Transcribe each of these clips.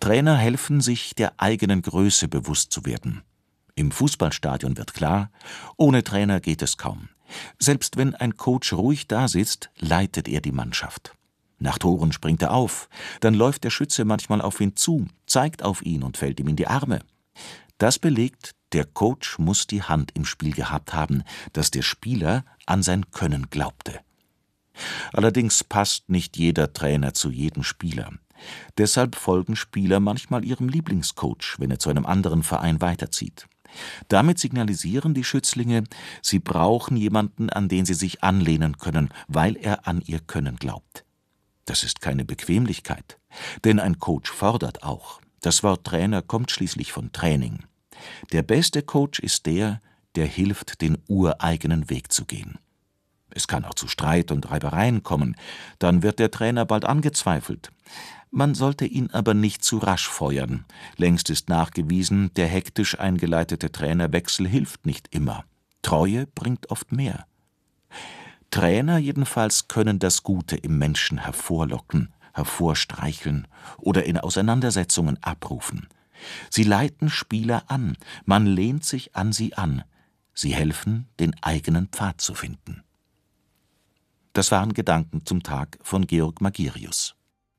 Trainer helfen, sich der eigenen Größe bewusst zu werden. Im Fußballstadion wird klar, ohne Trainer geht es kaum. Selbst wenn ein Coach ruhig dasitzt, leitet er die Mannschaft. Nach Toren springt er auf, dann läuft der Schütze manchmal auf ihn zu, zeigt auf ihn und fällt ihm in die Arme. Das belegt, der Coach muss die Hand im Spiel gehabt haben, dass der Spieler an sein Können glaubte. Allerdings passt nicht jeder Trainer zu jedem Spieler. Deshalb folgen Spieler manchmal ihrem Lieblingscoach, wenn er zu einem anderen Verein weiterzieht. Damit signalisieren die Schützlinge, sie brauchen jemanden, an den sie sich anlehnen können, weil er an ihr Können glaubt. Das ist keine Bequemlichkeit, denn ein Coach fordert auch. Das Wort Trainer kommt schließlich von Training. Der beste Coach ist der hilft, den ureigenen Weg zu gehen. Es kann auch zu Streit und Reibereien kommen, dann wird der Trainer bald angezweifelt. Man sollte ihn aber nicht zu rasch feuern. Längst ist nachgewiesen, der hektisch eingeleitete Trainerwechsel hilft nicht immer. Treue bringt oft mehr. Trainer jedenfalls können das Gute im Menschen hervorlocken, hervorstreicheln oder in Auseinandersetzungen abrufen. Sie leiten Spieler an, man lehnt sich an sie an. Sie helfen, den eigenen Pfad zu finden. Das waren Gedanken zum Tag von Georg Magirius.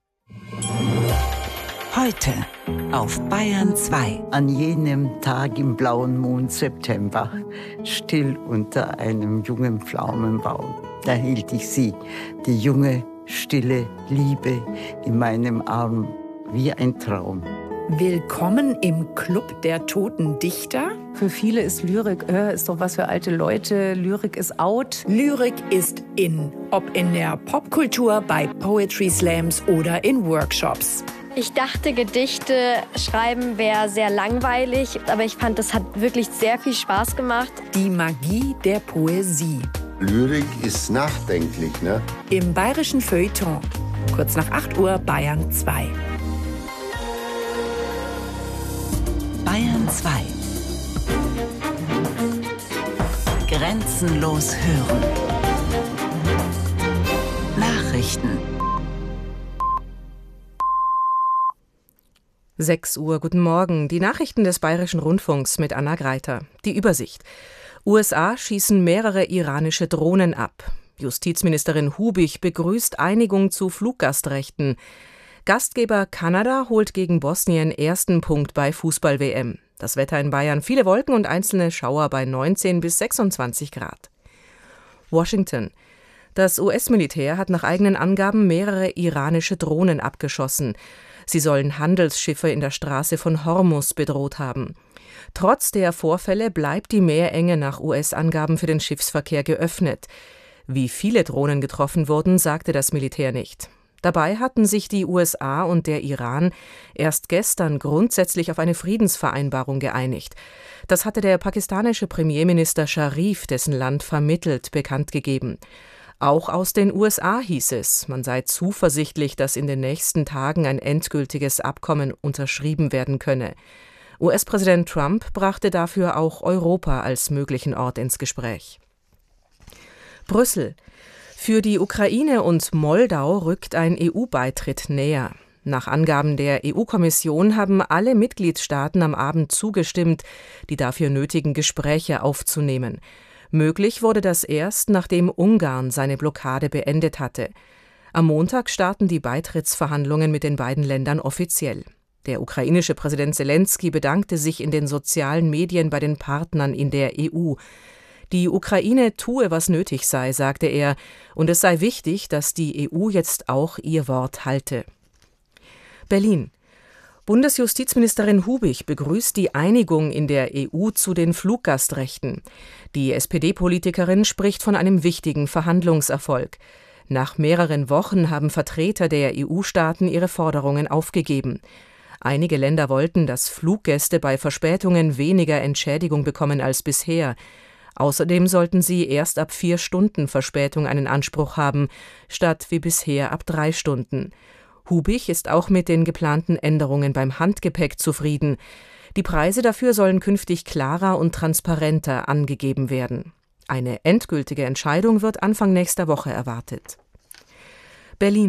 Heute auf Bayern 2. An jenem Tag im blauen Mond September, still unter einem jungen Pflaumenbaum, da hielt ich sie, die junge, stille Liebe in meinem Arm, wie ein Traum. Willkommen im Club der toten Dichter. Für viele ist Lyrik, ist doch was für alte Leute. Lyrik ist out. Lyrik ist in. Ob in der Popkultur, bei Poetry Slams oder in Workshops. Ich dachte, Gedichte schreiben wäre sehr langweilig, aber ich fand, das hat wirklich sehr viel Spaß gemacht. Die Magie der Poesie. Lyrik ist nachdenklich, ne? Im bayerischen Feuilleton. Kurz nach 8 Uhr, Bayern 2. Bayern 2. Grenzenlos hören. Nachrichten. 6 Uhr, guten Morgen. Die Nachrichten des Bayerischen Rundfunks mit Anna Greiter. Die Übersicht. USA schießen mehrere iranische Drohnen ab. Justizministerin Hubich begrüßt Einigung zu Fluggastrechten. Gastgeber Kanada holt gegen Bosnien ersten Punkt bei Fußball-WM. Das Wetter in Bayern, viele Wolken und einzelne Schauer bei 19 bis 26 Grad. Washington. Das US-Militär hat nach eigenen Angaben mehrere iranische Drohnen abgeschossen. Sie sollen Handelsschiffe in der Straße von Hormuz bedroht haben. Trotz der Vorfälle bleibt die Meerenge nach US-Angaben für den Schiffsverkehr geöffnet. Wie viele Drohnen getroffen wurden, sagte das Militär nicht. Dabei hatten sich die USA und der Iran erst gestern grundsätzlich auf eine Friedensvereinbarung geeinigt. Das hatte der pakistanische Premierminister Sharif, dessen Land vermittelt, bekannt gegeben. Auch aus den USA hieß es, man sei zuversichtlich, dass in den nächsten Tagen ein endgültiges Abkommen unterschrieben werden könne. US-Präsident Trump brachte dafür auch Europa als möglichen Ort ins Gespräch. Brüssel. Für die Ukraine und Moldau rückt ein EU-Beitritt näher. Nach Angaben der EU-Kommission haben alle Mitgliedstaaten am Abend zugestimmt, die dafür nötigen Gespräche aufzunehmen. Möglich wurde das erst, nachdem Ungarn seine Blockade beendet hatte. Am Montag starten die Beitrittsverhandlungen mit den beiden Ländern offiziell. Der ukrainische Präsident Selenskyj bedankte sich in den sozialen Medien bei den Partnern in der EU. Die Ukraine tue, was nötig sei, sagte er, und es sei wichtig, dass die EU jetzt auch ihr Wort halte. Berlin. Bundesjustizministerin Hubich begrüßt die Einigung in der EU zu den Fluggastrechten. Die SPD-Politikerin spricht von einem wichtigen Verhandlungserfolg. Nach mehreren Wochen haben Vertreter der EU-Staaten ihre Forderungen aufgegeben. Einige Länder wollten, dass Fluggäste bei Verspätungen weniger Entschädigung bekommen als bisher. Außerdem sollten sie erst ab 4 Stunden Verspätung einen Anspruch haben, statt wie bisher ab 3 Stunden. Hubich ist auch mit den geplanten Änderungen beim Handgepäck zufrieden. Die Preise dafür sollen künftig klarer und transparenter angegeben werden. Eine endgültige Entscheidung wird Anfang nächster Woche erwartet. Berlin.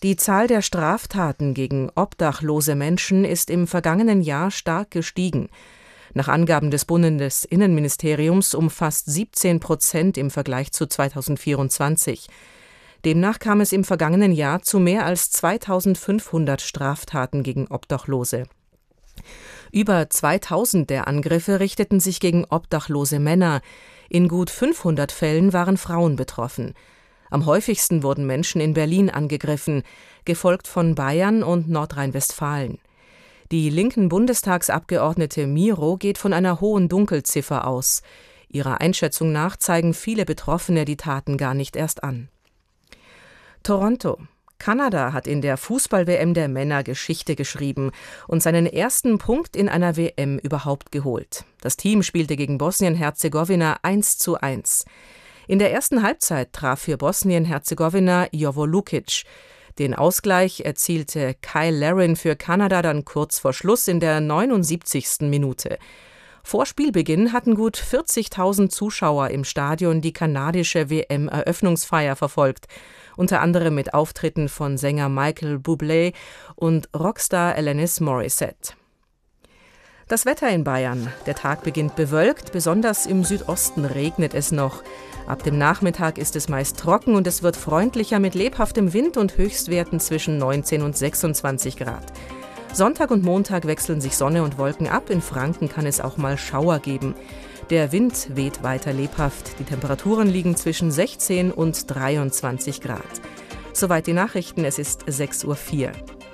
Die Zahl der Straftaten gegen obdachlose Menschen ist im vergangenen Jahr stark gestiegen. Nach Angaben des Bundesinnenministeriums um fast 17% im Vergleich zu 2024. Demnach kam es im vergangenen Jahr zu mehr als 2500 Straftaten gegen Obdachlose. Über 2000 der Angriffe richteten sich gegen obdachlose Männer. In gut 500 Fällen waren Frauen betroffen. Am häufigsten wurden Menschen in Berlin angegriffen, gefolgt von Bayern und Nordrhein-Westfalen. Die linken Bundestagsabgeordnete Miro geht von einer hohen Dunkelziffer aus. Ihrer Einschätzung nach zeigen viele Betroffene die Taten gar nicht erst an. Toronto. Kanada hat in der Fußball-WM der Männer Geschichte geschrieben und seinen ersten Punkt in einer WM überhaupt geholt. Das Team spielte gegen Bosnien-Herzegowina 1:1. In der ersten Halbzeit traf für Bosnien-Herzegowina Jovo Lukic. Den Ausgleich erzielte Kyle Larin für Kanada dann kurz vor Schluss in der 79. Minute. Vor Spielbeginn hatten gut 40.000 Zuschauer im Stadion die kanadische WM-Eröffnungsfeier verfolgt, unter anderem mit Auftritten von Sänger Michael Bublé und Rockstar Alanis Morissette. Das Wetter in Bayern. Der Tag beginnt bewölkt, besonders im Südosten regnet es noch. Ab dem Nachmittag ist es meist trocken und es wird freundlicher mit lebhaftem Wind und Höchstwerten zwischen 19 und 26 Grad. Sonntag und Montag wechseln sich Sonne und Wolken ab. In Franken kann es auch mal Schauer geben. Der Wind weht weiter lebhaft. Die Temperaturen liegen zwischen 16 und 23 Grad. Soweit die Nachrichten, es ist 6:04 Uhr.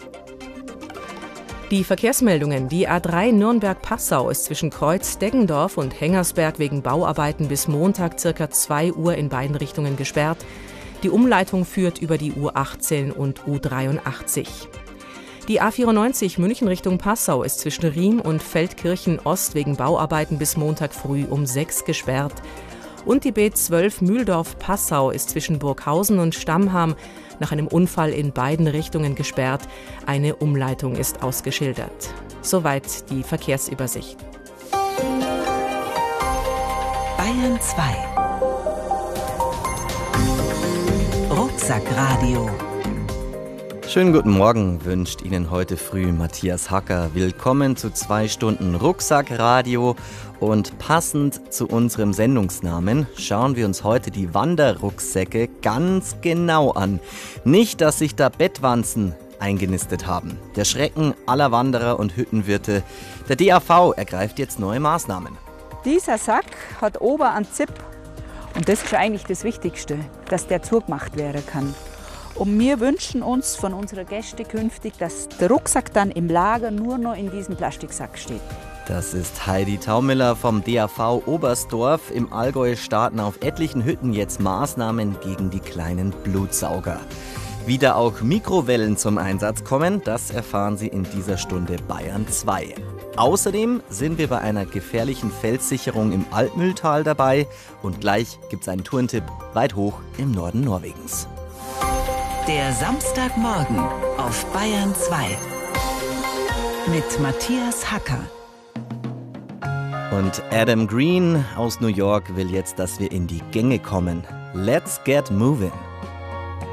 Die Verkehrsmeldungen. Die A3 Nürnberg-Passau ist zwischen Kreuz-Deggendorf und Hengersberg wegen Bauarbeiten bis Montag ca. 2 Uhr in beiden Richtungen gesperrt. Die Umleitung führt über die U18 und U83. Die A94 München Richtung Passau ist zwischen Riem und Feldkirchen Ost wegen Bauarbeiten bis Montag früh um 6 gesperrt. Und die B12 Mühldorf-Passau ist zwischen Burghausen und Stammham nach einem Unfall in beiden Richtungen gesperrt. Eine Umleitung ist ausgeschildert. Soweit die Verkehrsübersicht. Bayern 2. Rucksackradio. Schönen guten Morgen wünscht Ihnen heute früh Matthias Hacker. Willkommen zu 2 Stunden Rucksackradio. Und passend zu unserem Sendungsnamen schauen wir uns heute die Wanderrucksäcke ganz genau an. Nicht, dass sich da Bettwanzen eingenistet haben. Der Schrecken aller Wanderer und Hüttenwirte. Der DAV ergreift jetzt neue Maßnahmen. Dieser Sack hat oben einen Zip. Und das ist eigentlich das Wichtigste, dass der zugemacht werden kann. Und wir wünschen uns von unseren Gästen künftig, dass der Rucksack dann im Lager nur noch in diesem Plastiksack steht. Das ist Heidi Taumiller vom DAV Oberstdorf. Im Allgäu starten auf etlichen Hütten jetzt Maßnahmen gegen die kleinen Blutsauger. Wie da auch Mikrowellen zum Einsatz kommen, das erfahren Sie in dieser Stunde Bayern 2. Außerdem sind wir bei einer gefährlichen Felssicherung im Altmühltal dabei. Und gleich gibt's einen Tourentipp weit hoch im Norden Norwegens. Der Samstagmorgen auf Bayern 2 mit Matthias Hacker. Und Adam Green aus New York will jetzt, dass wir in die Gänge kommen. Let's get moving.